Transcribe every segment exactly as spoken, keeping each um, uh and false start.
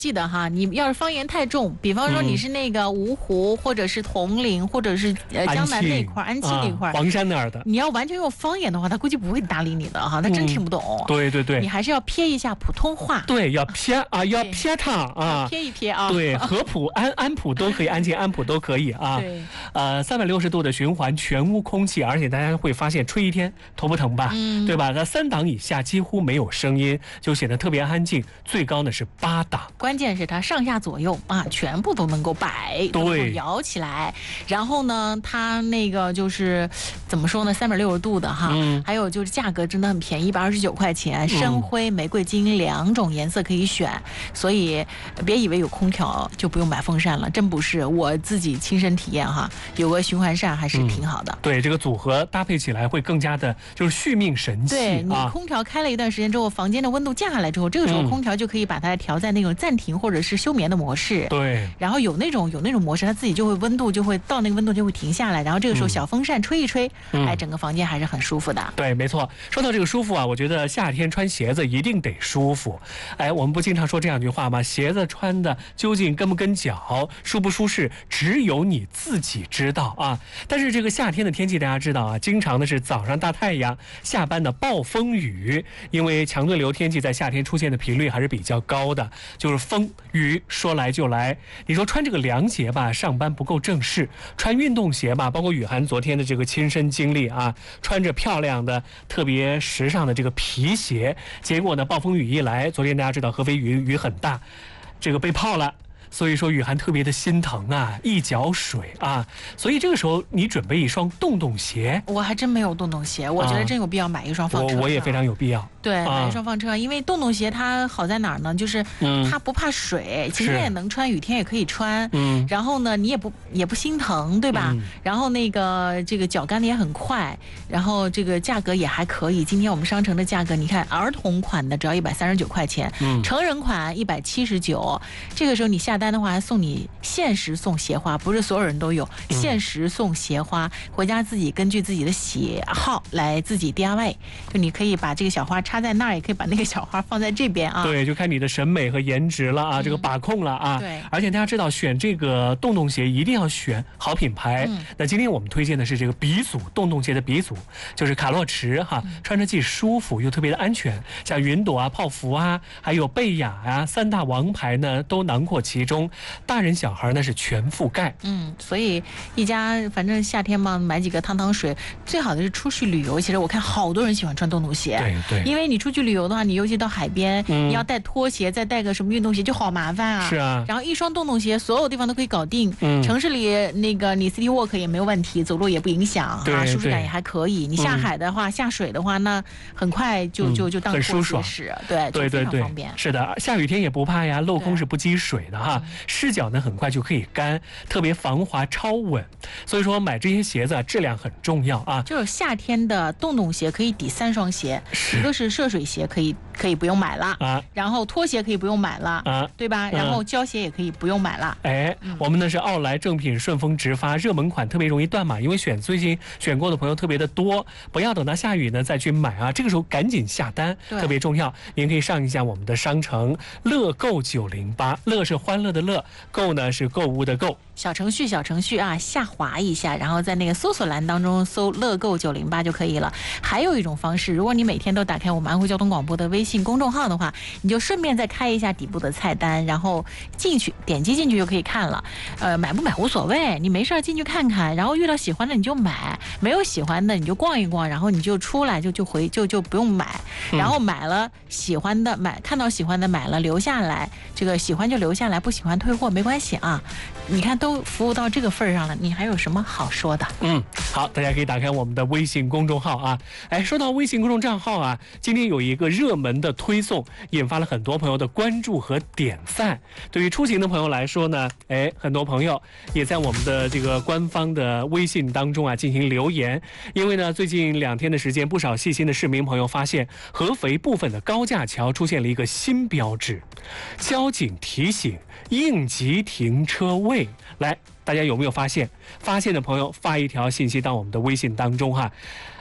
记得哈，你要是方言太重，比方说你是那个芜湖，或者是铜陵，或者是呃江南那块、安徽那块、 啊、黄山那儿的， 你要完全用方言的话，他估计不会搭理你的哈，他真听不懂。嗯、 对对对， 你还是要撇一下普通话。 对，要撇啊，要撇它啊， 撇一撇啊。 对，合浦、安安普都可以，安庆、安普都可以啊。 对， 呃，三百六十度的循环，全屋空气，而且大家会发现吹一天头不疼吧？嗯，对吧？那三档以下几乎没有声音，就显得特别安静。最高呢是八档， 关键是它上下左右啊，全部都能够摆，都能够摇起来。然后呢，它那个就是怎么说呢，三百六十度的哈、嗯，还有就是价格真的很便宜，一百二十九块钱，深灰、玫瑰金两种颜色可以选，所以别以为有空调就不用买风扇了，真不是，我自己亲身体验哈，有个循环扇还是挺好的。 嗯、对，这个组合搭配起来会更加的就是续命神器。 对，你空调开了一段时间之后，房间的温度降下来之后，这个时候空调就可以把它调在那种暂停或者是休眠的模式。 对， 然后有那种有那种模式，它自己就会温度就会到那个温度就会停下来，然后这个时候小风扇吹一吹，嗯、哎，整个房间还是很舒服的。 对，没错。说到这个舒服啊，我觉得夏天穿鞋子一定得舒服。哎，我们不经常说这样一句话吗？鞋子穿的究竟跟不跟脚，舒不舒适，只有你自己知道啊。但是这个夏天的天气大家知道啊，经常的是早上大太阳，下班的暴风雨，因为强对流天气在夏天出现的频率还是比较高的，就是风雨说来就来。你说穿这个凉鞋吧，上班不够正式；穿运动鞋吧，包括雨涵昨天的这个亲身经历啊，穿着漂亮的、特别时尚的这个皮鞋，结果呢，暴风雨一来，昨天大家知道合肥雨雨很大，这个被泡了。所以说雨涵特别的心疼啊，一脚水啊，所以这个时候你准备一双洞洞鞋。 我还真没有洞洞鞋，我觉得真有必要买一双放车上、 啊、我, 我也非常有必要。 对， 啊、 买一双放车上，因为洞洞鞋它好在哪儿呢？就是它不怕水，晴天也能穿，雨天也可以穿。嗯，然后呢，你也不也不心疼，对吧？嗯、然后那个这个脚干的也很快，然后这个价格也还可以。今天我们商城的价格，你看儿童款的只要一百三十九块钱，嗯，成人款一百七十九。这个时候你下单的话，还送你限时送鞋花，不是所有人都有，限时送鞋花，回家自己根据自己的喜好来自己 D I Y， 就你可以把这个小花插在那儿，也可以把那个小花放在这边啊。 对，就看你的审美和颜值了啊，嗯、这个把控了啊。 对， 而且大家知道，选这个洞洞鞋一定要选好品牌。嗯、那今天我们推荐的是这个鼻祖洞洞鞋的鼻祖，就是卡洛驰哈，嗯、穿着既舒服又特别的安全。像云朵啊、泡芙啊，还有贝雅啊，三大王牌呢都囊括其中。大人小孩呢是全覆盖。 嗯，所以一家反正夏天嘛，买几个汤汤水，最好的是出去旅游。其实我看好多人喜欢穿洞洞鞋， 对对， 因为你出去旅游的话，你尤其到海边，嗯、你要带拖鞋，再带个什么运动鞋，就好麻烦啊。 是啊。 然后一双洞洞鞋，所有地方都可以搞定。嗯。城市里那个你 City Walk 也没有问题，走路也不影响， 对， 啊，舒适感也还可以。你下海的话，嗯、下水的话，那很快就就就当拖鞋使，对对对对，方便。 是的，下雨天也不怕呀，镂空是不积水的哈，湿脚呢很快就可以干，特别防滑超稳。所以说买这些鞋子啊，质量很重要啊。 就是夏天的洞洞鞋可以抵三双鞋，一个是涉水鞋可以可以不用买了啊，然后拖鞋可以不用买了啊，对吧？然后胶鞋也可以不用买了。 哎，嗯、我们呢是奥莱正品顺丰直发热门款，特别容易断码，因为选最近选购的朋友特别的多，不要等到下雨呢再去买啊，这个时候赶紧下单，特别重要。您可以上一下我们的商城乐购九零八，乐是欢乐的乐，购呢是购物的购。 小程序小程序啊，下滑一下，然后在那个搜索栏当中搜乐购九零八就可以了。还有一种方式，如果你每天都打开我们安徽交通广播的微信公众号的话，你就顺便再开一下底部的菜单，然后进去点击进去就可以看了。呃，买不买无所谓，你没事进去看看，然后遇到喜欢的你就买，没有喜欢的你就逛一逛，然后你就出来就就回就就不用买，然后买了喜欢的买，看到喜欢的买了留下来，这个喜欢就留下来，不喜欢退货没关系啊。你看都服务到这个份上了，你还有什么好说的？ 嗯，好，大家可以打开我们的微信公众号啊。哎，说到微信公众账号啊，今天有一个热门的推送，引发了很多朋友的关注和点赞。对于出行的朋友来说呢，哎，很多朋友也在我们的这个官方的微信当中啊进行留言，因为呢，最近两天的时间，不少细心的市民朋友发现，合肥部分的高架桥出现了一个新标志，交警提醒应急停车位。来，大家有没有发现？发现的朋友发一条信息到我们的微信当中哈。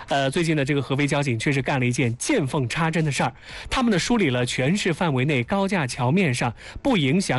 呃，最近呢，这个合肥交警确实干了一件见缝插针的事儿，他们呢梳理了全市范围内高架桥面上不影响